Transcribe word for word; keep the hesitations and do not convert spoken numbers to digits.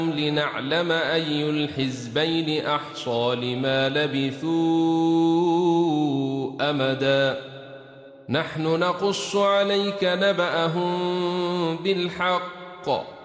لنعلم أي الحزبين أحصى لما لبثوا أمدا نحن نقص عليك نبأهم بالحق